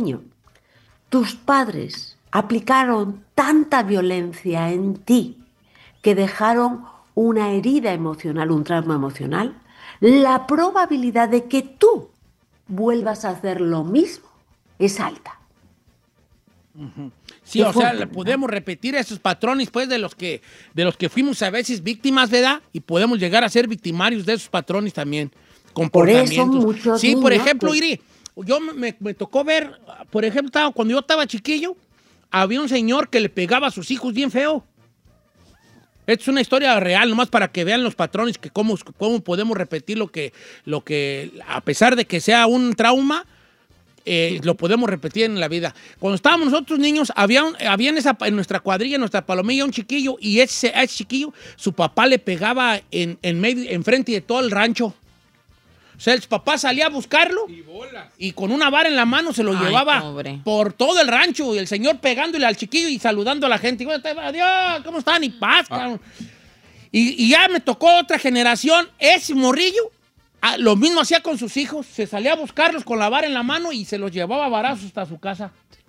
niño, tus padres aplicaron tanta violencia en ti que dejaron una herida emocional, un trauma emocional, la probabilidad de que tú vuelvas a hacer lo mismo es alta. Sí, o sea, podemos repetir esos patrones, pues, de los que fuimos a veces víctimas, ¿verdad? Y podemos llegar a ser victimarios de esos patrones también, comportamientos. Por eso muchos sí, niños, por ejemplo, pues, Iri, yo me tocó ver, por ejemplo, cuando yo estaba chiquillo, había un señor que le pegaba a sus hijos bien feo. Esta es una historia real, nomás para que vean los patrones, que cómo podemos repetir lo que, a pesar de que sea un trauma, lo podemos repetir en la vida. Cuando estábamos nosotros niños, había en nuestra cuadrilla, en nuestra palomilla, un chiquillo, y a ese chiquillo, su papá le pegaba en frente de todo el rancho. O sea, el papá salía a buscarlo y con una vara en la mano se lo llevaba por todo el rancho, y el señor pegándole al chiquillo y saludando a la gente. Adiós, ¿cómo están? Y paz. Y ya me tocó otra generación. Ese morrillo lo mismo hacía con sus hijos. Se salía a buscarlos con la vara en la mano y se los llevaba a varazos hasta su casa.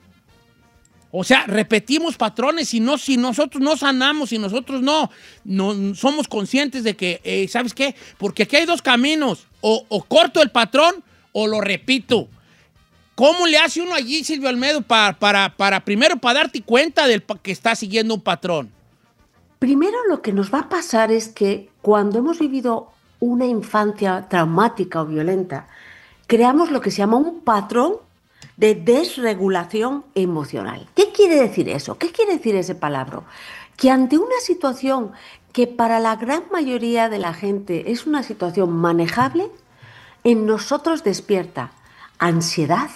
O sea, repetimos patrones. Si nosotros no sanamos, si nosotros no somos conscientes de que, ¿sabes qué? Porque aquí hay dos caminos. O corto el patrón o lo repito. ¿Cómo le hace uno allí, Silvio Almedo, primero para darte cuenta del que está siguiendo un patrón? Primero, lo que nos va a pasar es que cuando hemos vivido una infancia traumática o violenta, creamos lo que se llama un patrón de desregulación emocional. ¿Qué quiere decir eso? ¿Qué quiere decir ese palabra? Que ante una situación que para la gran mayoría de la gente es una situación manejable, en nosotros despierta ansiedad,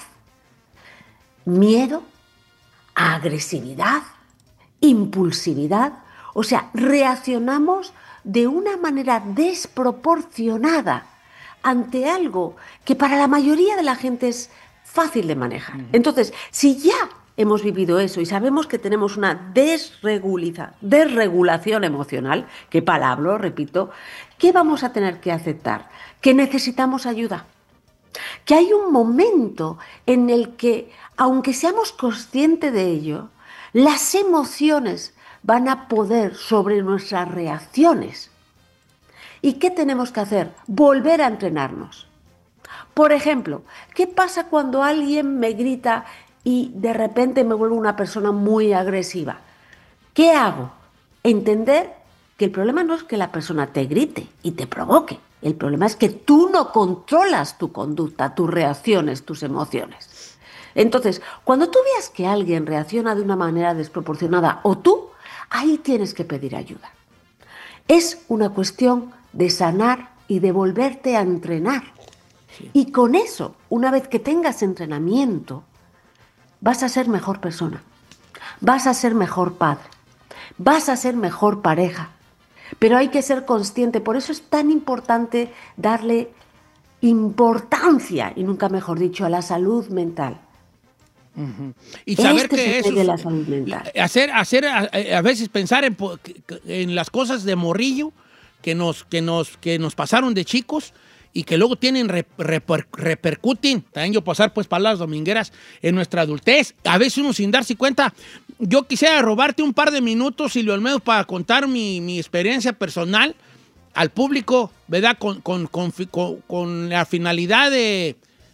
miedo, agresividad, impulsividad. O sea, reaccionamos de una manera desproporcionada ante algo que para la mayoría de la gente es fácil de manejar. Entonces, si ya hemos vivido eso y sabemos que tenemos una desregulación emocional, qué palabra, repito, ¿qué vamos a tener que aceptar? Que necesitamos ayuda. Que hay un momento en el que, aunque seamos conscientes de ello, las emociones van a poder sobre nuestras reacciones. ¿Y qué tenemos que hacer? Volver a entrenarnos. Por ejemplo, ¿qué pasa cuando alguien me grita y de repente me vuelvo una persona muy agresiva? ¿Qué hago? Entender que el problema no es que la persona te grite y te provoque. El problema es que tú no controlas tu conducta, tus reacciones, tus emociones. Entonces, cuando tú veas que alguien reacciona de una manera desproporcionada o tú, ahí tienes que pedir ayuda. Es una cuestión de sanar y de volverte a entrenar. Sí. Y con eso, una vez que tengas entrenamiento, vas a ser mejor persona, vas a ser mejor padre, vas a ser mejor pareja. Pero hay que ser consciente, por eso es tan importante darle importancia, y nunca mejor dicho, a la salud mental. Y saber que eso, de la salud mental. A veces pensar en las cosas de morrillo que nos pasaron de chicos y que luego repercuten, también yo pasar pues palabras domingueras en nuestra adultez, a veces uno sin darse cuenta. Yo quisiera robarte un par de minutos, Silvio Almedo, para contar mi experiencia personal al público, ¿verdad? Con la finalidad de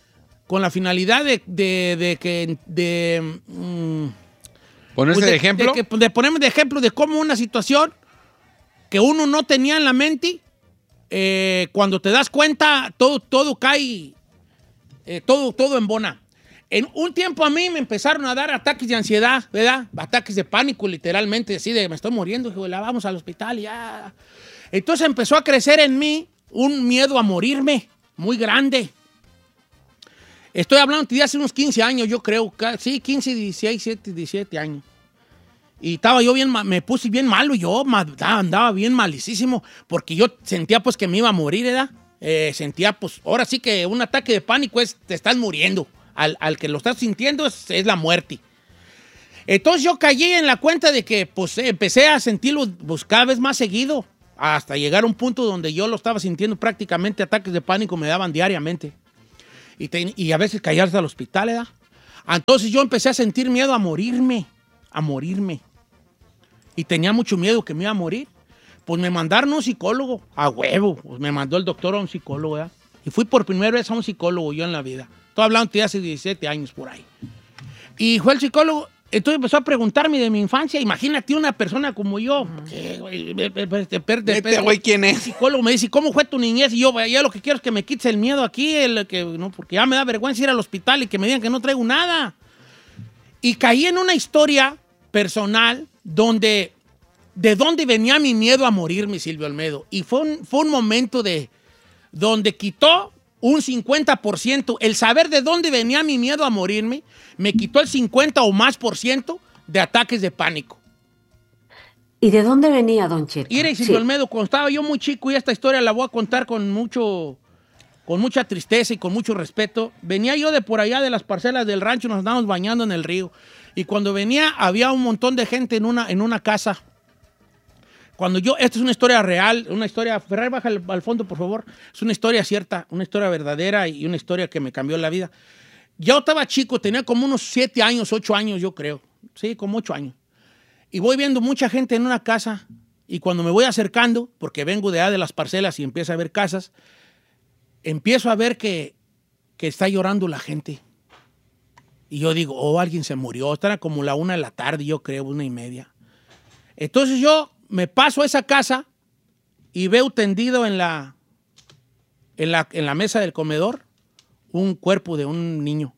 ¿ponerse de ejemplo? De ponerme de ejemplo de cómo una situación que uno no tenía en la mente, cuando te das cuenta, todo cae, todo embona. En un tiempo a mí me empezaron a dar ataques de ansiedad, ¿verdad? Ataques de pánico, literalmente, así de me estoy muriendo, dije, vamos al hospital, ya. Entonces empezó a crecer en mí un miedo a morirme muy grande. Estoy hablando de hace unos 15 años, yo creo. Sí, 15, 16, 17 años. Y estaba yo me puse bien malo, yo andaba bien malicísimo, porque yo sentía pues que me iba a morir, ¿verdad? Sentía pues, ahora sí que un ataque de pánico es, te estás muriendo. Al que lo estás sintiendo es la muerte. Entonces yo caí en la cuenta de que pues empecé a sentirlo pues, cada vez más seguido, hasta llegar a un punto donde yo lo estaba sintiendo prácticamente, ataques de pánico me daban diariamente. Y a veces caía hasta el hospital, ¿verdad? Entonces yo empecé a sentir miedo a morirme. Y tenía mucho miedo que me iba a morir. Pues me mandaron a un psicólogo, a huevo. Pues me mandó el doctor a un psicólogo, ¿verdad? Y fui por primera vez a un psicólogo yo en la vida. Estoy hablando de hace 17 años por ahí. Y fue el psicólogo, entonces empezó a preguntarme de mi infancia. Imagínate una persona como yo. Güey, ¿quién es? El psicólogo me dice, ¿cómo fue tu niñez? Y yo, ya lo que quiero es que me quites el miedo aquí, no, porque ya me da vergüenza ir al hospital y que me digan que no traigo nada. Y caí en una historia personal de dónde venía mi miedo a morirme, Silvio Olmedo. Y fue un momento donde quitó un 50%. El saber de dónde venía mi miedo a morirme, me quitó el 50 o más por ciento de ataques de pánico. ¿Y de dónde venía, don Cheto? Mire, Silvio Olmedo, cuando estaba yo muy chico, y esta historia la voy a contar con mucha tristeza y con mucho respeto. Venía yo de por allá de las parcelas del rancho, nos andábamos bañando en el río. Y cuando venía, había un montón de gente en una casa. Esta es una historia real, una historia, Ferrari, baja al fondo, por favor. Es una historia cierta, una historia verdadera y una historia que me cambió la vida. Yo estaba chico, tenía como unos 7 años, 8 años, yo creo. Sí, como 8 años. Y voy viendo mucha gente en una casa y cuando me voy acercando, porque vengo de allá de las parcelas y empiezo a ver casas, empiezo a ver que está llorando la gente. Y yo digo, alguien se murió. Era como la 1 de la tarde, yo creo, 1:30. Entonces yo me paso a esa casa y veo tendido en la mesa del comedor un cuerpo de un niño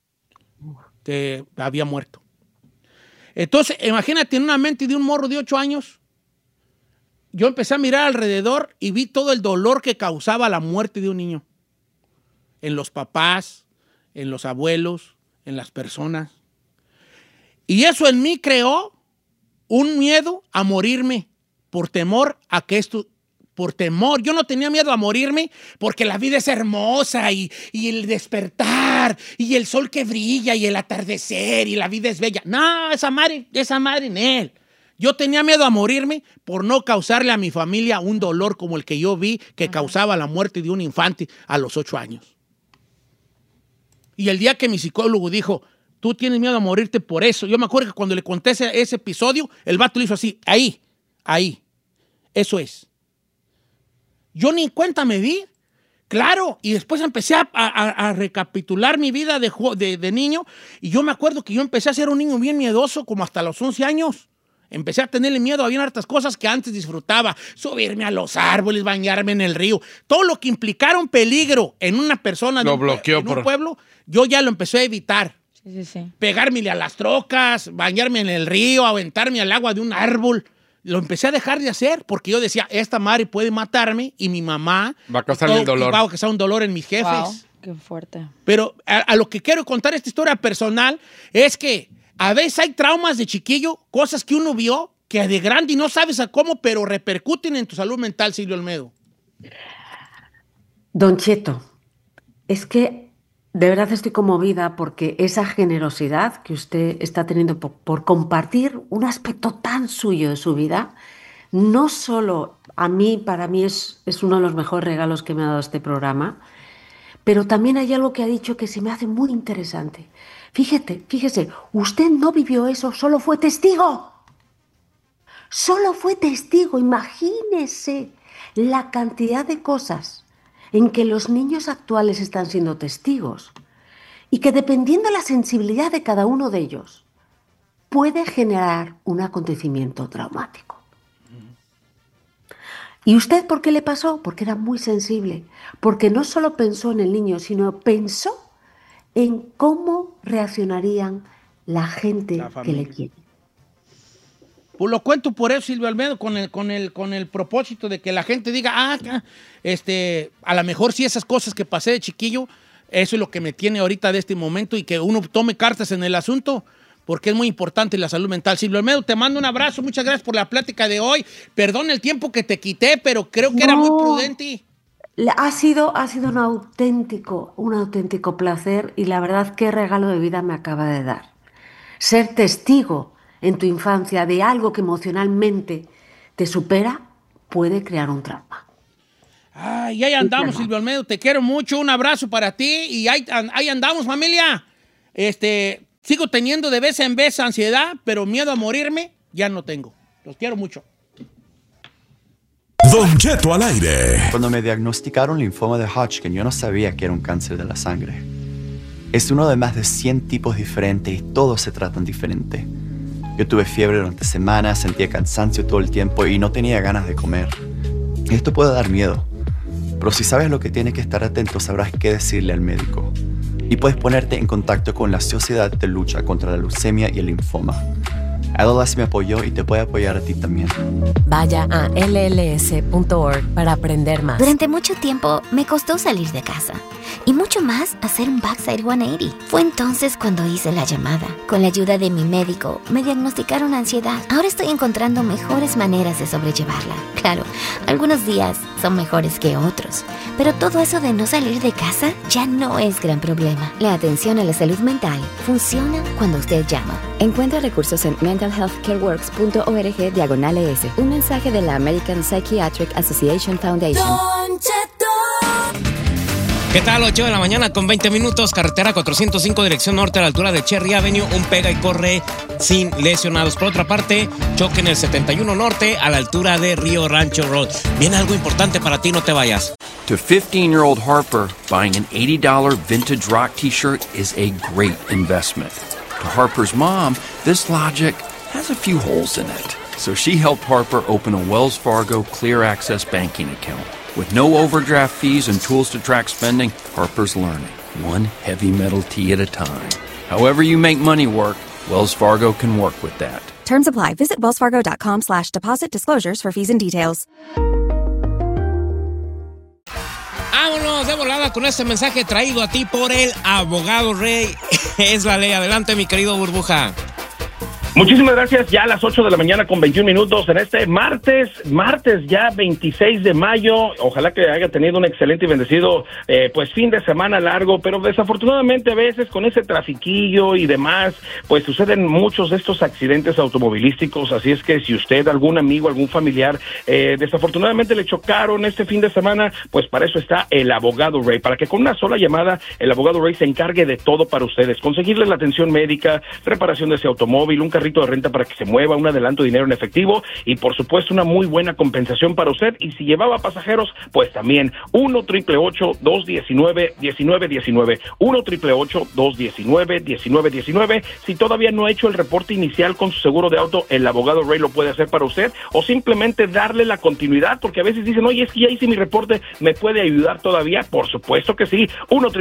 que había muerto. Entonces, imagínate en una mente de un morro de 8 años, yo empecé a mirar alrededor y vi todo el dolor que causaba la muerte de un niño. En los papás, en los abuelos, en las personas. Y eso en mí creó un miedo a morirme por temor a que esto, por temor. Yo no tenía miedo a morirme porque la vida es hermosa y el despertar y el sol que brilla y el atardecer y la vida es bella. No, esa madre en él. Yo tenía miedo a morirme por no causarle a mi familia un dolor como el que yo vi que causaba la muerte de un infante a los 8 años. Y el día que mi psicólogo dijo, tú tienes miedo a morirte por eso. Yo me acuerdo que cuando le conté ese episodio, el vato lo hizo así, ahí. Eso es. Yo ni cuenta me di. Claro, y después empecé a recapitular mi vida de niño, y yo me acuerdo que yo empecé a ser un niño bien miedoso como hasta los 11 años. Empecé a tenerle miedo a bien hartas cosas que antes disfrutaba. Subirme a los árboles, bañarme en el río. Todo lo que implicara un peligro en una persona en un pueblo, yo ya lo empecé a evitar. Sí. Pegármele a las trocas, bañarme en el río, aventarme al agua de un árbol. Lo empecé a dejar de hacer porque yo decía, esta madre puede matarme y mi mamá va a causarle el dolor. Va a causar un dolor en mis jefes. Wow, qué fuerte. Pero a lo que quiero contar esta historia personal es que a veces hay traumas de chiquillo, cosas que uno vio que de grande y no sabes a cómo, pero repercuten en tu salud mental, Silvio Olmedo. Don Cheto, es que de verdad estoy conmovida porque esa generosidad que usted está teniendo por compartir un aspecto tan suyo de su vida, no solo para mí es uno de los mejores regalos que me ha dado este programa, pero también hay algo que ha dicho que se me hace muy interesante. Fíjese, usted no vivió eso, solo fue testigo. Solo fue testigo. Imagínese la cantidad de cosas en que los niños actuales están siendo testigos y que dependiendo de la sensibilidad de cada uno de ellos puede generar un acontecimiento traumático. ¿Y usted por qué le pasó? Porque era muy sensible, porque no solo pensó en el niño, sino pensó en cómo reaccionarían la gente que le quiere. Pues lo cuento por eso, Silvio Olmedo, con el propósito de que la gente diga, a lo mejor sí esas cosas que pasé de chiquillo, eso es lo que me tiene ahorita de este momento y que uno tome cartas en el asunto, porque es muy importante la salud mental. Silvio Olmedo, te mando un abrazo, muchas gracias por la plática de hoy. Perdón el tiempo que te quité, pero creo que era muy prudente. Ha sido un auténtico placer y la verdad qué regalo de vida me acaba de dar. Ser testigo en tu infancia de algo que emocionalmente te supera puede crear un trauma. Ay, ahí andamos, Silvio Olmedo, te quiero mucho, un abrazo para ti y ahí andamos, familia. Sigo teniendo de vez en vez ansiedad, pero miedo a morirme ya no tengo. Los quiero mucho. Don Cheto al aire. Cuando me diagnosticaron linfoma de Hodgkin, yo no sabía que era un cáncer de la sangre. Es uno de más de 100 tipos diferentes y todos se tratan diferente. Yo tuve fiebre durante semanas, sentía cansancio todo el tiempo y no tenía ganas de comer. Esto puede dar miedo, pero si sabes lo que tienes que estar atento, sabrás qué decirle al médico. Y puedes ponerte en contacto con la Sociedad de Lucha contra la Leucemia y el Linfoma. LLS me apoyó y te puede apoyar a ti también. Vaya a lls.org para aprender más. Durante mucho tiempo me costó salir de casa y mucho más hacer un backside 180. Fue entonces cuando hice la llamada. Con la ayuda de mi médico me diagnosticaron ansiedad. Ahora estoy encontrando mejores maneras de sobrellevarla. Claro, algunos días son mejores que otros, pero todo eso de no salir de casa ya no es gran problema. La atención a la salud mental funciona cuando usted llama. Encuentra recursos en mentalhealthcareworks.org/ES. Un mensaje de la American Psychiatric Association Foundation. ¿Qué tal? 8 de la mañana con 20 minutos, carretera 405, dirección norte a la altura de Cherry Avenue, un pega y corre sin lesionados. Por otra parte, choque en el 71 norte a la altura de Río Rancho Road. Viene algo importante para ti, no te vayas. To 15-year-old Harper, buying an $80 vintage rock t-shirt is a great investment. To Harper's mom, this logic has a few holes in it. So she helped Harper open a Wells Fargo Clear Access banking account. With no overdraft fees and tools to track spending, Harper's learning, one heavy metal tee at a time. However you make money work, Wells Fargo can work with that. Terms apply. Visit wellsfargo.com/deposit disclosures for fees and details. Vámonos de volada con este mensaje traído a ti por el abogado Rey. Es la ley. Adelante, mi querido Burbuja. Muchísimas gracias, ya a las 8 de la mañana con 21 minutos en este martes ya 26 de mayo. Ojalá que haya tenido un excelente y bendecido pues fin de semana largo, pero desafortunadamente a veces con ese trafiquillo y demás, pues suceden muchos de estos accidentes automovilísticos, así es que si usted, algún amigo, algún familiar, desafortunadamente le chocaron este fin de semana, pues para eso está el abogado Ray, para que con una sola llamada el abogado Ray se encargue de todo para ustedes, conseguirles la atención médica, reparación de ese automóvil, un carrito de renta para que se mueva, un adelanto de dinero en efectivo y por supuesto una muy buena compensación para usted, y si llevaba pasajeros, pues también 1-888-219-1919, 1-888-219-1919. Si todavía no ha hecho el reporte inicial con su seguro de auto, el abogado Ray lo puede hacer para usted, o simplemente darle la continuidad, porque a veces dicen, oye, es que ya hice mi reporte, ¿me puede ayudar todavía? Por supuesto que sí,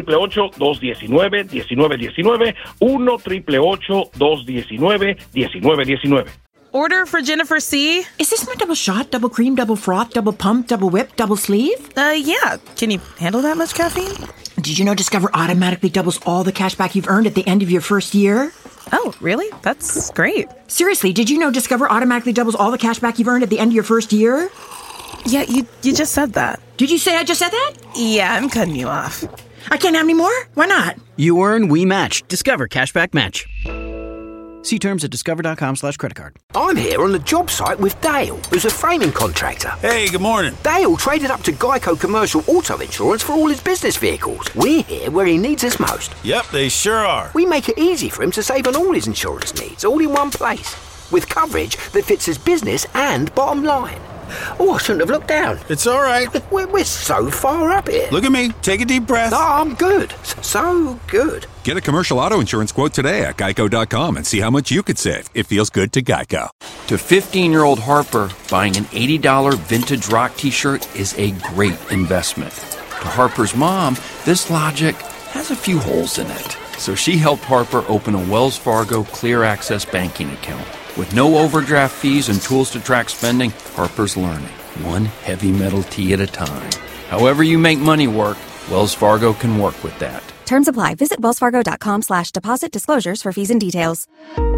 1-888-219-1919, 1-888-219-1919. Order for Jennifer C. Is this my double shot, double cream, double froth, double pump, double whip, double sleeve? Yeah. Can you handle that much caffeine? Did you know Discover automatically doubles all the cash back you've earned at the end of your first year? Oh, really? That's great. Seriously, did you know Discover automatically doubles all the cash back you've earned at the end of your first year? Yeah, you just said that. Did you say I just said that? Yeah, I'm cutting you off. I can't have any more? Why not? You earn, we match. Discover Cashback Match. See terms at discover.com/creditcard. I'm here on the job site with Dale, who's a framing contractor. Hey, good morning. Dale traded up to Geico Commercial Auto Insurance for all his business vehicles. We're here where he needs us most. Yep, they sure are. We make it easy for him to save on all his insurance needs, all in one place, with coverage that fits his business and bottom line. Oh, I shouldn't have looked down. It's all right. We're so far up here. Look at me. Take a deep breath. No, I'm good. So good. Get a commercial auto insurance quote today at geico.com and see how much you could save. It feels good to Geico. To 15-year-old Harper, buying an $80 vintage rock t-shirt is a great investment. To Harper's mom, this logic has a few holes in it. So she helped Harper open a Wells Fargo Clear Access banking account. With no overdraft fees and tools to track spending, Harper's learning, one heavy metal tee at a time. However you make money work, Wells Fargo can work with that. Terms apply. Visit wellsfargo.com/deposit disclosures for fees and details.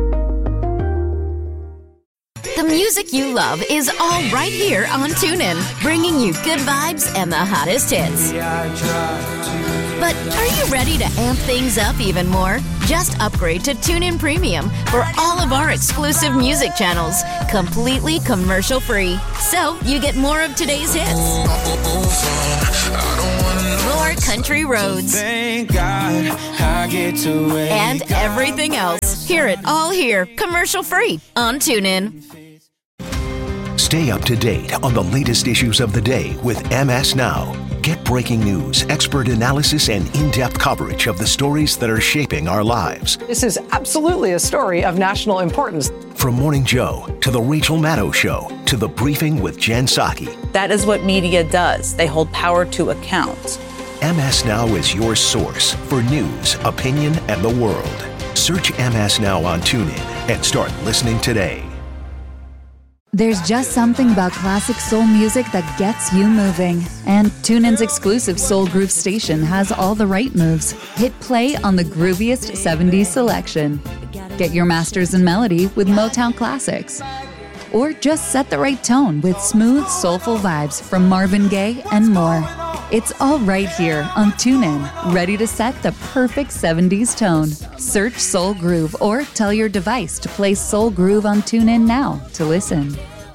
The music you love is all right here on TuneIn, bringing you good vibes and the hottest hits. But are you ready to amp things up even more? Just upgrade to TuneIn Premium for all of our exclusive music channels, completely commercial-free. So you get more of today's hits, more more country roads. Thank God I get to wake And up. everything else. Hear it all here, commercial free on TuneIn. Stay up to date on the latest issues of the day with MS Now. Get breaking news, expert analysis, and in-depth coverage of the stories that are shaping our lives. This is absolutely a story of national importance. From Morning Joe to The Rachel Maddow Show to The Briefing with Jen Psaki. That is what media does. They hold power to account. MS Now is your source for news, opinion, and the world. Search MS Now on TuneIn and start listening today. There's just something about classic soul music that gets you moving. And TuneIn's exclusive Soul Groove station has all the right moves. Hit play on the grooviest 70s selection. Get your masters in melody with Motown classics. Or just set the right tone with smooth, soulful vibes from Marvin Gaye and more. It's all right here on TuneIn, ready to set the perfect 70s tone. Search Soul Groove or tell your device to play Soul Groove on TuneIn now to listen.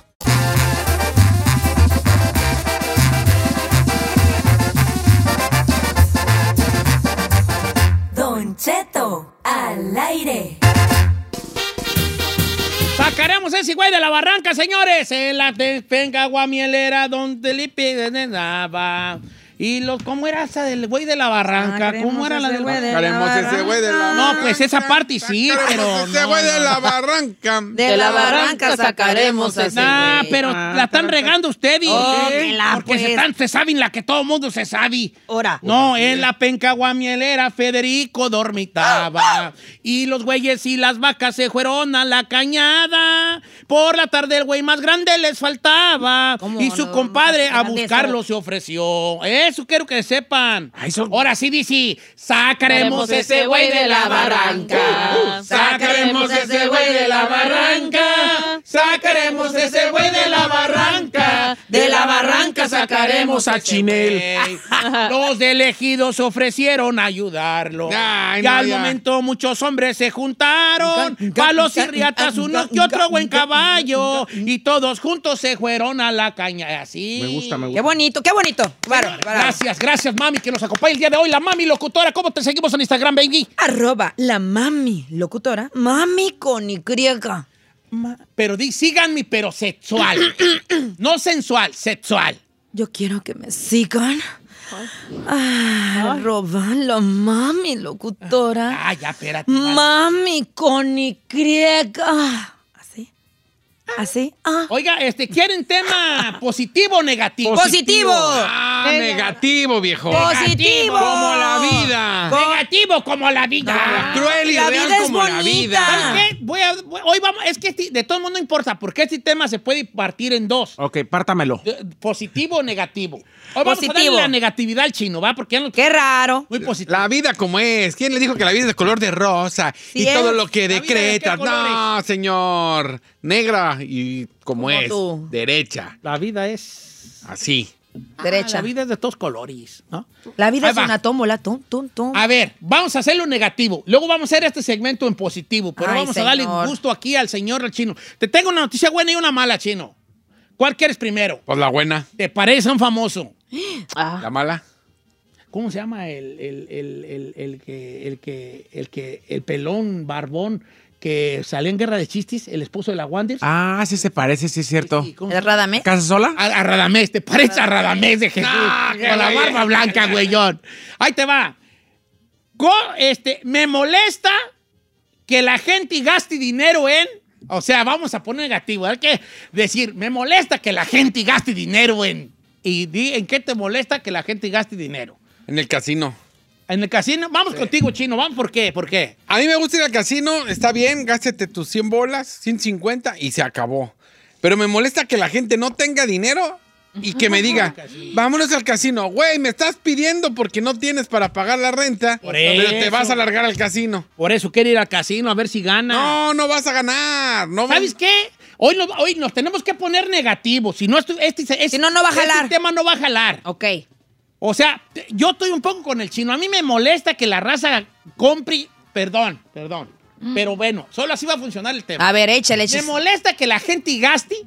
Don Cheto al aire. Sacaremos ese güey de la barranca, señores. En la penca guamielera donde le piden nada. Y ¿cómo era esa del güey de la barranca? ¿Cómo era la del güey de la barranca? Ese güey de la No, pues esa parte sí, pero ese güey de la barranca. De la barranca sacaremos a ese Ah, güey. pero la están regando ustedes. Porque se saben la que todo el mundo se sabe. Ahora. No, en la penca guamielera Federico dormitaba. Y los güeyes y las vacas se fueron a la cañada. Por la tarde el güey más grande les faltaba. Y su compadre a buscarlo se ofreció. Eso quiero que sepan. Ahora sí dice, sacaremos ese güey de la barranca. Sacaremos ese güey de la barranca. Sacaremos ese güey de la barranca. De la barranca sacaremos a Chinel. Los de elegidos ofrecieron ayudarlo. Ay, y no, al ya. momento muchos hombres se juntaron. Palos y riatas, uno que otro buen caballo. Y todos juntos se fueron a la caña. Así. Me gusta. Qué bonito, qué bonito. Gracias, mami, que nos acompaña el día de hoy. La mami locutora, ¿cómo te seguimos en Instagram, baby? @la mami locutora. Mami con Y. Pero síganme, pero sexual. No sensual, sexual. Yo quiero que me sigan. La mami locutora. Ah, ya, espérate. Mami con Y. ¿Así? Oiga, ¿quieren tema positivo o negativo? ¡Positivo! Ah, negativo, viejo. ¡Positivo! Como la vida. Negativo como la vida. Cruel y La real vida es como la bonita. vida. ¿Sabes qué? Hoy vamos, es que de todo el mundo no importa, porque este tema se puede partir en dos. Ok, pártamelo. Positivo o negativo. Hoy vamos a darle Positivo. la negatividad al chino, ¿va? Porque ya no... ¡Qué raro! Muy positivo. La vida como es. ¿Quién le dijo que la vida es de color de rosa? Sí y es. todo lo que ¿La vida de qué decretas. colores? No, señor. Negra y como es. tú. Derecha. La vida es... Así. Derecha. La vida es de todos colores, ¿no? La vida Ahí es va. una tómbola. Tum. A ver, vamos a hacerlo negativo. Luego vamos a hacer este segmento en positivo. Pero Ay, vamos a darle señor. gusto aquí al señor al chino. Te tengo una noticia buena y una mala, chino. ¿Cuál quieres primero? Pues la buena. ¿Te parece un famoso? La mala. ¿Cómo se llama el pelón barbón que salió en Guerra de Chistes, el esposo de la Wanders? Ah, sí se parece, sí es cierto. ¿Es Radamés? ¿Casa sola? A Radamés, ¿te parece a Radamés de Jesús? Con la barba blanca, güeyón. Ahí te va. Me molesta que la gente gaste dinero en... O sea, vamos a poner negativo. Hay que decir, me molesta que la gente gaste dinero en... Y di, ¿en qué te molesta que la gente gaste dinero? En el casino. ¿En el casino? Vamos contigo, chino. ¿Vamos por qué? ¿Por qué? A mí me gusta ir al casino, está bien, gástete tus 100 bolas, 150 y se acabó. Pero me molesta que la gente no tenga dinero y que me diga, vámonos al casino. Güey, me estás pidiendo porque no tienes para pagar la renta, pero te vas a largar al casino. Por eso quiere ir al casino a ver si gana. No, no vas a ganar. No ¿Sabes qué? Hoy nos tenemos que poner negativos. Si no, Si no, no va a jalar. Este tema no va a jalar. Ok. O sea, yo estoy un poco con el chino. A mí me molesta que la raza compre... Perdón. Pero bueno, solo así va a funcionar el tema. A ver, échale. Me molesta que la gente gaste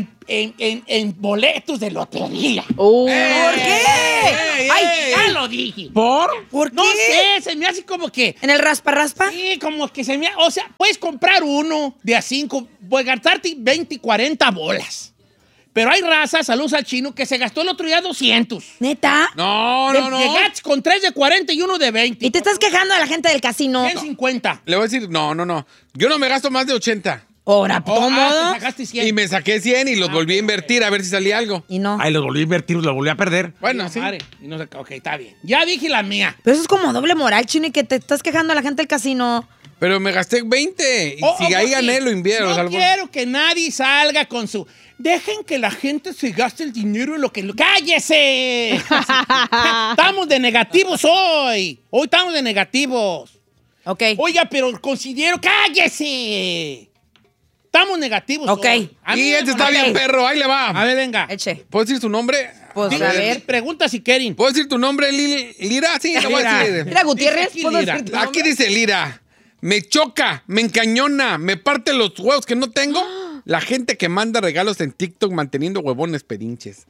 en boletos de lotería. ¿Por qué? ¡Ay, ya lo dije! ¿Por qué? No sé, se me hace como que... ¿En el raspa-raspa? Sí, como que se me... O sea, puedes comprar uno de a 5, puedes gastarte 20, 40 bolas. Pero hay razas, saludos al chino, que se gastó el otro día 200. ¿Neta? No. Llegaste con 3 de 40 y uno de 20. ¿Y te estás quejando de la gente del casino? 150. Le voy a decir, no. Yo no me gasto más de 80. Ahora, ¿cómo? Te sacaste 100. Y me saqué 100 y los volví a invertir a ver si salía algo. Y no. Ay, los volví a invertir, los volví a perder. Bueno, sí. Madre. Y no, ok, está bien. Ya dije la mía. Pero eso es como doble moral, chino, y que te estás quejando a la gente del casino. Pero me gasté 20. Y si ahí gané, lo invierto. No quiero que nadie salga con su... Dejen que la gente se gaste el dinero en lo que... ¡Cállese! Estamos de negativos hoy. Hoy estamos de negativos. Ok. Oiga, pero considero... ¡Cállese! Estamos negativos ok. hoy. Y este está bien, perro. Ahí le va. A ver, venga. Eche. ¿Puedo decir tu nombre? Pues a ver. Pregunta si quieren. ¿Puedo decir tu nombre, Lira? Sí, lo voy a decir. Mira, Gutiérrez. Dice aquí ¿puedo Lira. decir tu nombre? Aquí dice Lira. Me choca, me encañona, me parte los huevos que no tengo. La gente que manda regalos en TikTok manteniendo huevones pedinches.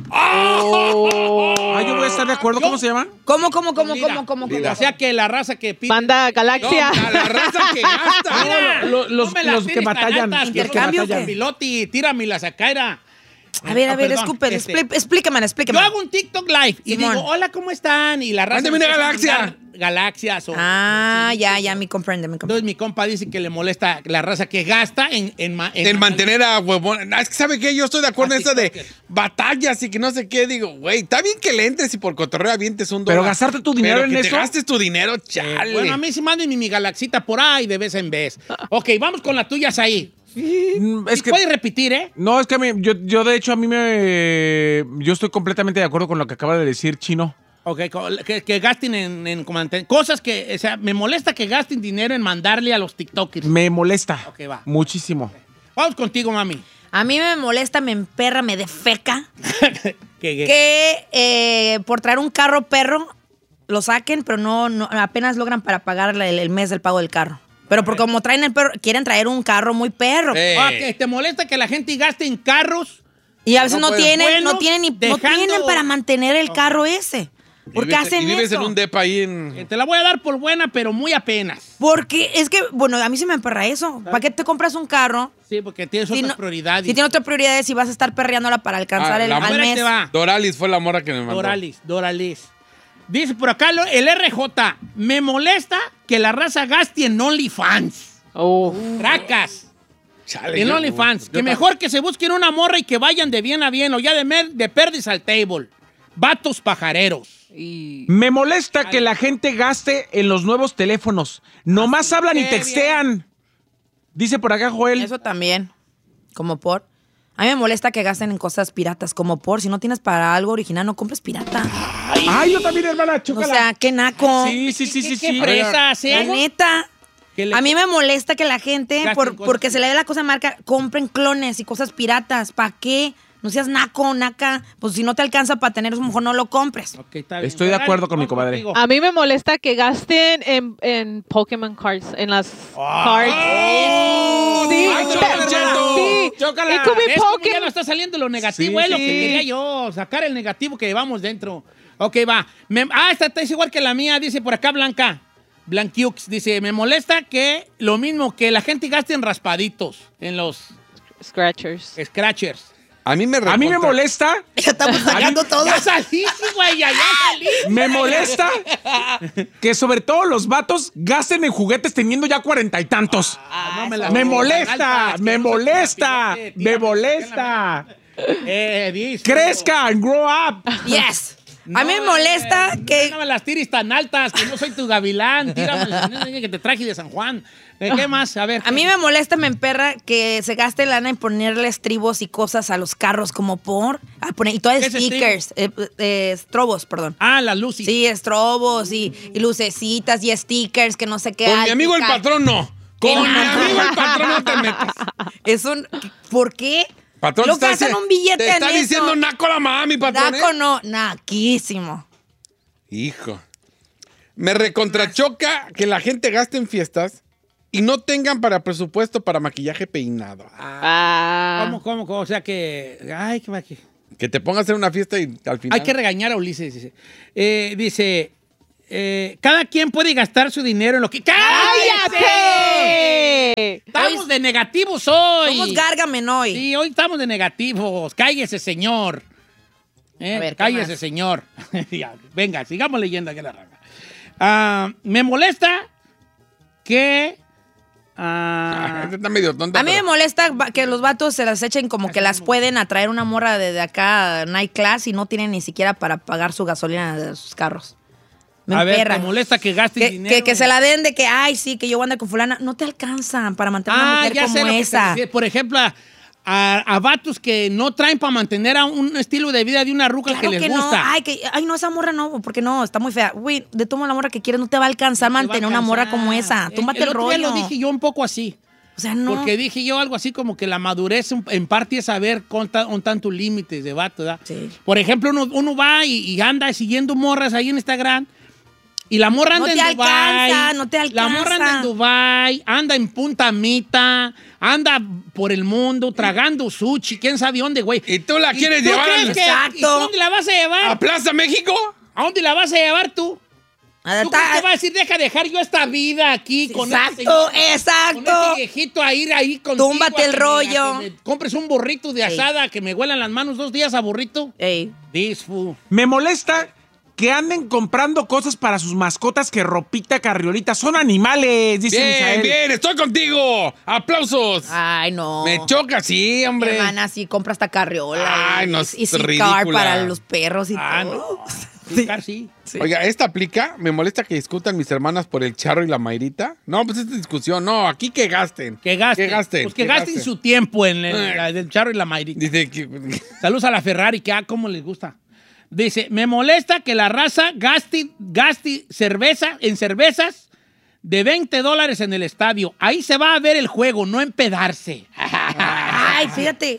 Yo voy a estar de acuerdo. ¿Cómo se llama? ¿Cómo? O sea que la raza que pide... Banda Galaxia. No, la raza que gasta. Mira, los que batallan. ¿Intercambio qué? Piloti, tíramelas acá, era. A ver, escupe, explícame. Yo hago un TikTok live y Simón. digo, hola, ¿cómo están? Y la raza... Mándame una galaxia. Galaxias. Ya, me comprende. Entonces mi compa dice que le molesta la raza que gasta en mantener a huevón. Es que, ¿sabe qué? Yo estoy de acuerdo en eso de batallas y que no sé qué. Digo, güey, está bien que le entres y por cotorreo avientes $1. Pero gastarte tu dinero pero en que eso. te gastes tu dinero, chale. Bueno, a mí sí manden mi galaxita por ahí de vez en vez. Ok, vamos con las tuyas ahí. Es que puedes repetir, ¿eh? No, es que yo de hecho yo estoy completamente de acuerdo con lo que acaba de decir Chino. Ok, que gasten en cosas que, o sea, me molesta que gasten dinero en mandarle a los TikTokers. Me molesta. Ok, va. Muchísimo. Vamos contigo, mami. A mí me molesta, me emperra, me defeca ¿Qué? que por traer un carro perro lo saquen, pero no apenas logran para pagar el mes del pago del carro. Pero porque como traen el perro, quieren traer un carro muy perro. Ok, ¿te molesta que la gente gaste en carros? Y a veces no tienen dejando... para mantener el carro ese. ¿Por qué hacen eso? Y vives en un depa ahí en... Te la voy a dar por buena, pero muy apenas. Porque es que, bueno, a mí se me emperra eso. ¿Para qué te compras un carro? Sí, porque tienes otras prioridades. Si tienes otras prioridades y vas a estar perreándola para alcanzar al mes. Doralis fue la morra que me mandó. Doralis. Dice por acá el RJ. Me molesta que la raza gaste en OnlyFans. Tracas. Chale, en OnlyFans. Que mejor que se busquen una morra y que vayan de bien a bien o ya de perdis al table. Vatos pajareros. Me molesta que la gente gaste en los nuevos teléfonos. Nomás hablan y textean. Dice por acá Joel. Eso también. Como por. A mí me molesta que gasten en cosas piratas. Como por. Si no tienes para algo original, no compres pirata. Ay, yo también, hermana. Chócala. O sea, qué naco. Sí. Qué fresa, ¿sí? La neta. A mí me molesta que la gente, porque se le dé la cosa de marca, compren clones y cosas piratas. ¿Para qué? No seas naca. Pues si no te alcanza para tener eso, mejor no lo compres. Okay, está bien. Estoy de acuerdo con mi comadre. A mí me molesta que gasten en Pokémon cards, en las cards. Sí, Chócala. ¿Ves cómo ya no está saliendo lo negativo? Es lo que quería yo, sacar el negativo que llevamos dentro. Ok, va. Esta es igual que la mía, dice por acá Blanquiux, dice, me molesta que lo mismo que la gente gaste en raspaditos, en los... Scratchers. A mí me molesta. Ya estamos sacando todo. Ya salí, güey, ya salí. Me molesta que sobre todo los vatos gasten en juguetes teniendo ya 40 y tantos. Me molesta. Crezcan, grow up. Yes. A mí me molesta que... No me las tires tan altas, que no soy tu gavilán. Tírame que te traje de San Juan. ¿Qué más? A ver. A mí me molesta, me emperra que se gaste lana en ponerle estribos y cosas a los carros como por... y todas stickers. Estrobos, perdón. Las luces. Sí, estrobos y lucecitas y stickers que no sé qué. Con mi amigo el patrón no. Con mi amigo el patrón no te metas. ¿Por qué? Patrón, lo gastan un billete en eso. Te está diciendo naco la mami, patrón. Naco no, naquísimo. Hijo. Me recontrachoca que la gente gaste en fiestas y no tengan para presupuesto para maquillaje peinado. ¿Cómo? O sea que... Ay, que te pongas a hacer una fiesta y al final... Hay que regañar a Ulises, dice. Dice... cada quien puede gastar su dinero en lo que... ¡Cállate! Estamos de negativos hoy. Somos Gargamel hoy. Sí, hoy estamos de negativos. Cállese, señor. A ver, cállese, señor. Venga, sigamos leyendo aquí la raga. Me molesta que... está medio tonta, a mí me molesta que los vatos se las echen como que las pueden atraer una morra de acá, night class, y no tienen ni siquiera para pagar su gasolina de sus carros. A ver, ¿te molesta que gastes dinero? Que se la den de que, ay, sí, que yo ando con fulana. No te alcanzan para mantener una mujer como esa. Por ejemplo, a vatos que no traen para mantener a un estilo de vida de una ruca que les gusta. Ay, no, esa morra no, porque no, está muy fea. Güey, de toma la morra que quieres, no te va a alcanzar mantener una morra como esa. Túmbate el rollo. Lo dije yo un poco así. O sea, no. Porque dije yo algo así como que la madurez en parte es saber con tantos límites de vato, ¿verdad? Sí. Por ejemplo, uno va y anda siguiendo morras ahí en Instagram. Y la morra anda en Dubái. No te alcanza. La morra anda en Dubái, anda en Punta Mita, anda por el mundo tragando sushi, quién sabe dónde, güey. ¿Y tú la quieres llevar? Exacto. ¿Y dónde la vas a llevar? ¿A Plaza México? ¿A dónde la vas a llevar tú? ¿Tú qué te vas a decir? Dejar yo esta vida aquí con exacto. Con este viejito a ir ahí contigo. Túmbate el rollo. Que me compres un burrito de asada, que me huelan las manos 2 días a burrito. Disfu. Me molesta que anden comprando cosas para sus mascotas que ropita, carriolita. Son animales, dice Misael. Bien, estoy contigo. ¡Aplausos! Ay, no. Me choca, sí, hombre. Mi hermana sí compra hasta carriola. Ay, no, y car para los perros y todo. No. Sí. Oiga, ¿esta aplica? Me molesta que discutan mis hermanas por el charro y la Mayrita. No, pues esta discusión. No, aquí que gasten. Que gasten. Pues que gasten su tiempo en el charro y la Mayrita. Dice que... Saludos a la Ferrari, que cómo les gusta. Dice, me molesta que la raza gaste cervezas de $20 en el estadio. Ahí se va a ver el juego, no empedarse. Ay, fíjate.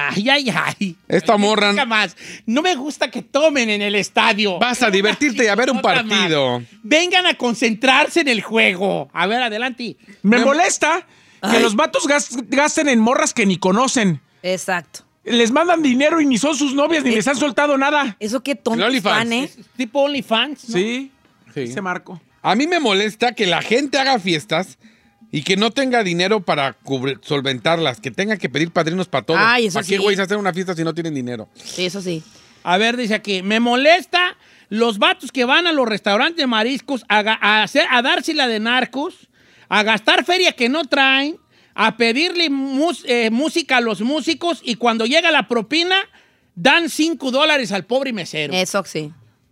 Ay. Esta morra... Más. No me gusta que tomen en el estadio. Vas a divertirte y a ver un partido. Vengan a concentrarse en el juego. A ver, adelante. Me molesta que los vatos gasten en morras que ni conocen. Exacto. Les mandan dinero y ni son sus novias ni les han soltado nada. Eso qué tontos fan, ¿eh? Tipo OnlyFans, ¿no? Sí. Ese Marco. A mí me molesta que la gente haga fiestas y que no tenga dinero para solventarlas, que tenga que pedir padrinos para todo. Ay, eso ¿Para qué, sí. güey, hacer una fiesta si no tienen dinero? Sí, eso sí. A ver, dice aquí, me molesta los vatos que van a los restaurantes de mariscos a dársela de narcos, a gastar feria que no traen, a pedirle música a los músicos y cuando llega la propina, dan $5 al pobre mesero. Eso sí.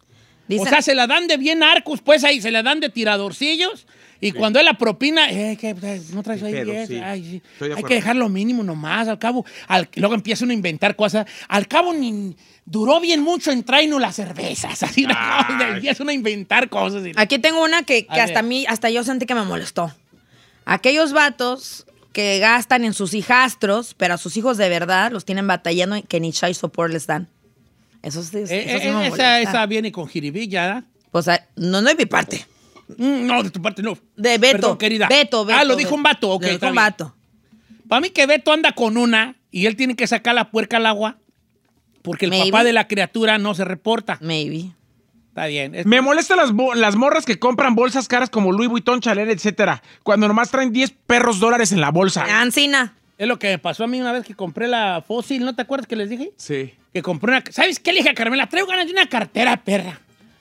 O sea, se la dan de bien arcos, pues ahí se la dan de tiradorcillos y cuando es la propina, no traes ahí bien. Sí. Ay, sí. Hay que dejar lo mínimo nomás, al cabo. Luego empieza uno a inventar cosas. Al cabo ni duró bien mucho en traernos las cervezas. Así empieza uno a inventar cosas. Aquí tengo una que hasta yo sentí que me molestó. Aquellos vatos que gastan en sus hijastros, pero a sus hijos de verdad los tienen batallando y que ni chai support les dan. Eso sí me molesta. Esa viene con jiribilla, ¿eh? Pues no es mi parte. No, de tu parte no. De Beto. Perdón, querida. Beto. Lo dijo un vato. Ok, dijo un vato. Para mí que Beto anda con una y él tiene que sacar la puerca al agua porque el papá de la criatura no se reporta. Maybe. Está bien. Me molestan las morras que compran bolsas caras como Louis Vuitton, Chanel, etcétera, cuando nomás traen $10 en la bolsa. Ancina. Es lo que me pasó a mí una vez que compré la Fossil, ¿no te acuerdas que les dije? Sí. Que compré una... ¿Sabes qué le dije a Carmela? Traigo ganas de una cartera, perra.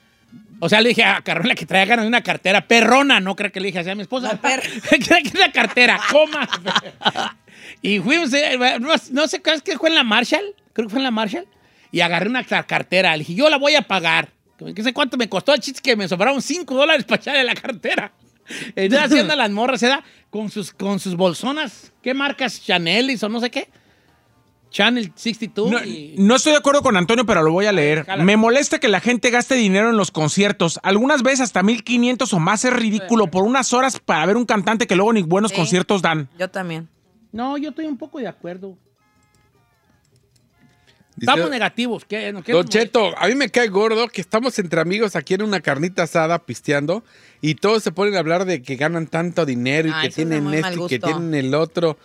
O sea, le dije a Carmela que traía ganas de una cartera perrona, no creo que le dije así a mi esposa. La perra. Que una cartera, coma. Y fuimos, no sé, ¿qué fue en la Marshall? Creo que fue en la Marshall. Y agarré una cartera. Le dije, yo la voy a pagar. ¿Qué sé cuánto me costó? El chiste que me sobraron $5 para echarle la cartera. Entonces haciendo las morras, ¿verdad? Con sus bolsonas. ¿Qué marcas? Chanel o no sé qué. Channel 62. No estoy de acuerdo con Antonio, pero lo voy a leer. Me molesta que la gente gaste dinero en los conciertos. Algunas veces hasta 1,500 o más es ridículo por unas horas para ver un cantante que luego ni buenos conciertos dan. Yo también. No, yo estoy un poco de acuerdo. Estamos negativos. ¿Qué Don Cheto, a mí me cae gordo que estamos entre amigos aquí en una carnita asada pisteando y todos se ponen a hablar de que ganan tanto dinero y que tienen esto y que tienen el otro.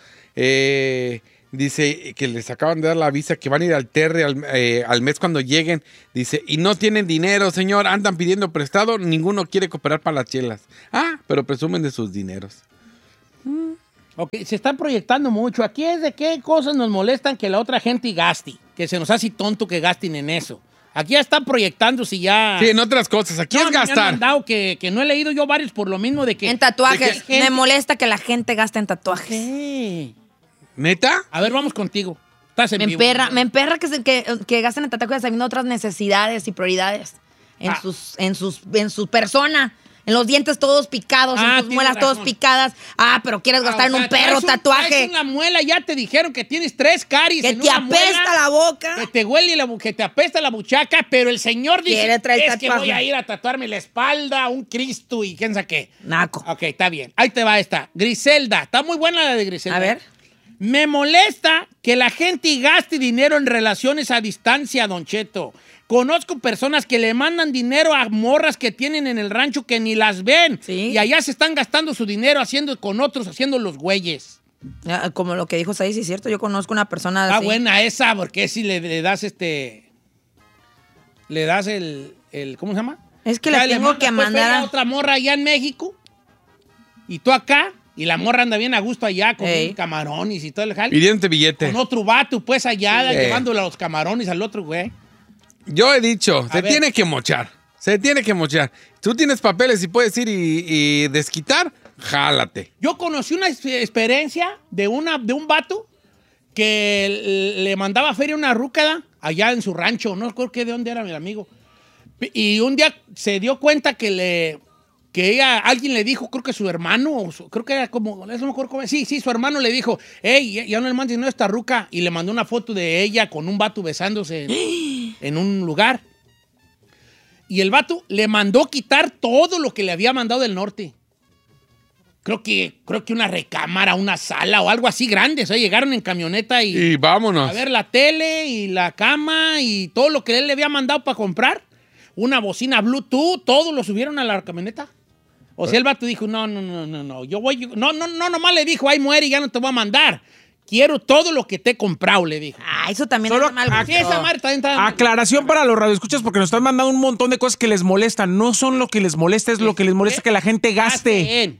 Dice que les acaban de dar la visa que van a ir al Terry al mes cuando lleguen. Dice, y no tienen dinero, señor, andan pidiendo prestado, ninguno quiere cooperar para las chelas. Pero presumen de sus dineros. Ok, se están proyectando mucho. Aquí es de qué cosas nos molestan que la otra gente gaste. Que se nos hace tonto que gasten en eso. Aquí ya están proyectándose ya. Sí, en otras cosas. Aquí es gastar. Me han mandado que no he leído yo varios por lo mismo de que... En tatuajes. Me molesta que la gente gaste en tatuajes. ¿Qué? ¿Neta? A ver, vamos contigo. Estás en vivo. Me emperra que gasten en tatuajes sabiendo otras necesidades y prioridades en su persona. En los dientes todos picados, en tus muelas todas picadas. Pero quieres gastar en un perro tatuaje. En la muela ya te dijeron que tienes 3 caries. Que te apesta la boca. Que te huele que te apesta la buchaca, pero el señor dice que voy a ir a tatuarme la espalda, un Cristo y quién sabe qué. Naco. Ok, está bien. Ahí te va esta. Griselda. Está muy buena la de Griselda. A ver. Me molesta que la gente gaste dinero en relaciones a distancia, Don Cheto. Conozco personas que le mandan dinero a morras que tienen en el rancho que ni las ven. ¿Sí? Y allá se están gastando su dinero haciendo con otros, haciendo los güeyes. Como lo que dijo Saí, sí es cierto. Yo conozco una persona así. Está buena esa, porque si le das le das el ¿cómo se llama? Es que le tengo que mandar a otra morra allá en México y tú acá. Y la morra anda bien a gusto allá con camarones y todo el jale. Pidiéndote billete. Con otro vato, pues allá, llevándole a los camarones al otro güey. Yo he dicho, se tiene que mochar. Se tiene que mochar. Tú tienes papeles y puedes ir y desquitar, jálate. Yo conocí una experiencia de un vato que le mandaba feria a una rúcada allá en su rancho. No recuerdo de dónde era mi amigo. Y un día se dio cuenta que alguien le dijo, creo que su hermano, creo que era como, no me acuerdo cómo, sí, su hermano le dijo, hey, ya no le mandes dinero a esta ruca, y le mandó una foto de ella con un vato besándose en un lugar. Y el vato le mandó quitar todo lo que le había mandado del norte. Creo que una recámara, una sala o algo así grande. O sea, llegaron en camioneta y vámonos. A ver la tele y la cama y todo lo que él le había mandado para comprar. Una bocina Bluetooth, todo lo subieron a la camioneta. O sea, el vato dijo, no, nomás le dijo, ahí muere y ya no te voy a mandar. Quiero todo lo que te he comprado, le dijo. Eso también es mal gusto. Sí, esa madre también está... Aclaración para los radioescuchas porque nos están mandando un montón de cosas que les molestan. No son lo que les molesta, es lo que les molesta que la gente gaste.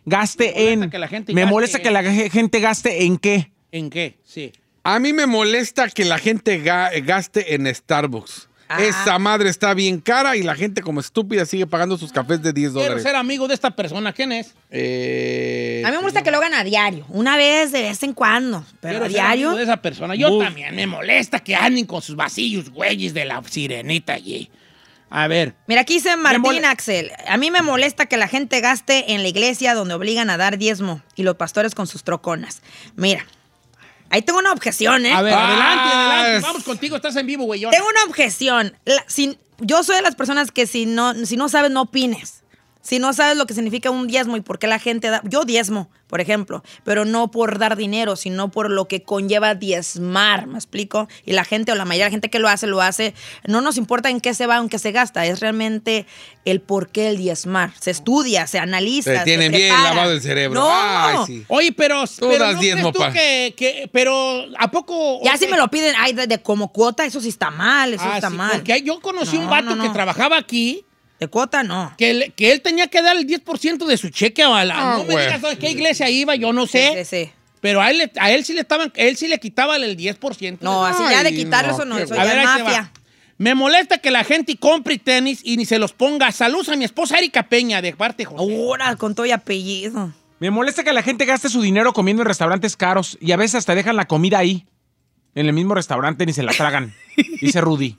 Me molesta que la gente gaste en qué. ¿En qué? Sí. A mí me molesta que la gente gaste en Starbucks. Esa madre está bien cara y la gente como estúpida sigue pagando sus cafés de $10. Quiero ser amigo de esta persona. ¿Quién es? A mí me molesta que lo hagan a diario. Una vez, de vez en cuando. Pero quiero a diario. Ser amigo de esa persona. Yo también me molesta que anden con sus vasillos, güeyes de la sirenita allí. A ver. Mira, aquí dice Martín Axel. A mí me molesta que la gente gaste en la iglesia donde obligan a dar diezmo y los pastores con sus troconas. Mira. Ahí tengo una objeción, ¿eh? A ver, adelante. Vamos contigo, estás en vivo, güey. Tengo una objeción. Yo soy de las personas que si no sabes, no opines. Si no sabes lo que significa un diezmo y por qué la gente da... Yo diezmo, por ejemplo, pero no por dar dinero, sino por lo que conlleva diezmar, ¿me explico? Y la gente, o la mayoría de la gente que lo hace, no nos importa en qué se va, en qué se gasta, es realmente el por qué el diezmar. Se estudia, se analiza, se tienen bien lavado el cerebro. No. Ay, sí. Oye, pero das ¿no diezmo, crees tú pero ¿a poco...? Ya si me lo piden de como cuota, eso sí está mal, está mal. Porque yo conocí un vato que trabajaba aquí. De cuota, no. Que él tenía que dar el 10% de su cheque a la... no me digas a qué iglesia iba, yo no sé. Sí. Pero a él sí le quitaba el 10%. No, así ya de quitarlo eso no, eso ya es mafia. Me molesta que la gente compre tenis y ni se los ponga. Saludos a mi esposa Erika Peña, de parte de José. Ahora, con todo y apellido. Me molesta que la gente gaste su dinero comiendo en restaurantes caros y a veces hasta dejan la comida ahí. En el mismo restaurante ni se la tragan. Dice Rudy.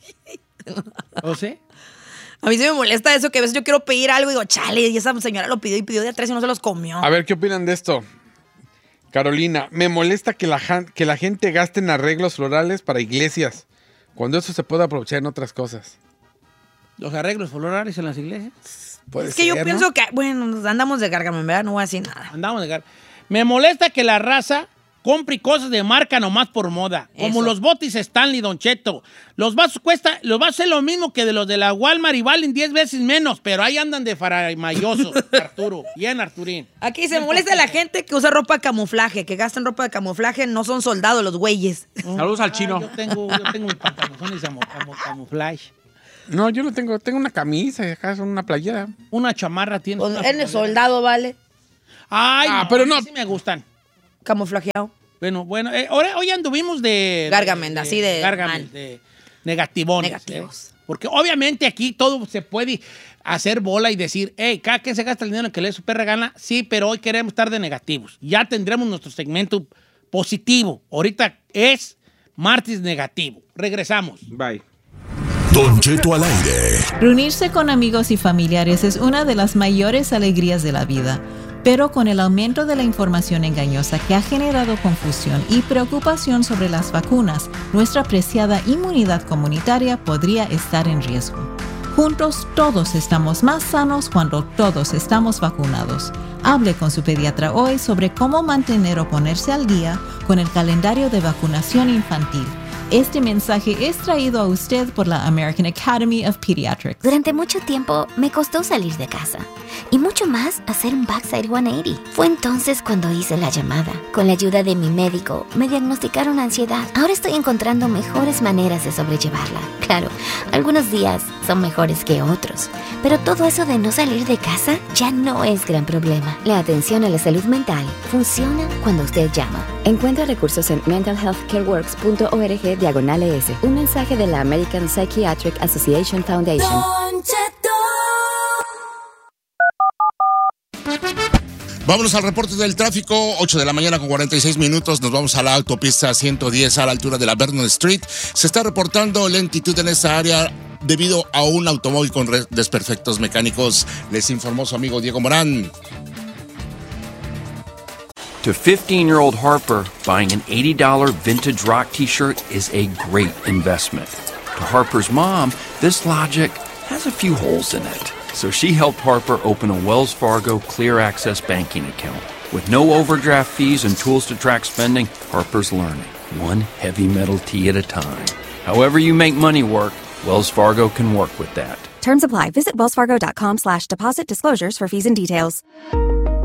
¿O sí? A mí sí me molesta eso, que a veces yo quiero pedir algo y digo, chale, y esa señora lo pidió de a 3 y no se los comió. A ver, ¿qué opinan de esto? Carolina, me molesta que la gente gaste en arreglos florales para iglesias, cuando eso se puede aprovechar en otras cosas. ¿Los arreglos florales en las iglesias? Es que yo pienso que, bueno, andamos de gárgame, ¿verdad? No voy a decir nada. Andamos de gárgame. Me molesta que la raza compre cosas de marca nomás por moda. Como los botis Stanley, Don Cheto. Los vasos es lo mismo que de los de la Walmart y valen 10 veces menos, pero ahí andan de faramayosos, Arturo. Bien, Arturín. Aquí se molesta la gente que usa ropa de camuflaje, que gastan ropa de camuflaje, no son soldados los güeyes. Saludos al chino. Yo tengo mis pantalones de camuflaje. No, yo no tengo una camisa, acá son una playera. Una chamarra tiene. Pues, él es soldado, ¿vale? Ay, pero no. Sí me gustan. Camuflajeado. Bueno, hoy anduvimos de... Gargamel, así de... Gargamel, de negativones. Porque obviamente aquí todo se puede hacer bola y decir, hey, cada quien se gasta el dinero en que le dé su perra gana. Sí, pero hoy queremos estar de negativos. Ya tendremos nuestro segmento positivo. Ahorita es martes negativo. Regresamos. Bye. Don Cheto al aire. Reunirse con amigos y familiares es una de las mayores alegrías de la vida. Pero con el aumento de la información engañosa que ha generado confusión y preocupación sobre las vacunas, nuestra preciada inmunidad comunitaria podría estar en riesgo. Juntos todos estamos más sanos cuando todos estamos vacunados. Hable con su pediatra hoy sobre cómo mantener o ponerse al día con el calendario de vacunación infantil. Este mensaje es traído a usted por la American Academy of Pediatrics. Durante mucho tiempo me costó salir de casa y mucho más hacer un backside 180. Fue entonces cuando hice la llamada. Con la ayuda de mi médico me diagnosticaron ansiedad. Ahora estoy encontrando mejores maneras de sobrellevarla. Claro, algunos días son mejores que otros, pero todo eso de no salir de casa ya no es gran problema. La atención a la salud mental funciona cuando usted llama. Encuentra recursos en mentalhealthcareworks.org/ES. Un mensaje de la American Psychiatric Association Foundation. Vámonos al reporte del tráfico, 8 de la mañana con 46 minutos. Nos vamos a la autopista 110 a la altura de la Vernon Street. Se está reportando lentitud en esa área debido a un automóvil con desperfectos mecánicos. Les informó su amigo Diego Morán. To 15-year-old Harper, buying an $80 vintage rock t-shirt is a great investment. To Harper's mom, this logic has a few holes in it. So she helped Harper open a Wells Fargo Clear Access banking account. With no overdraft fees and tools to track spending, Harper's learning, one heavy metal tee at a time. However you make money work, Wells Fargo can work with that. Terms apply. Visit wellsfargo.com/deposit disclosures for fees and details.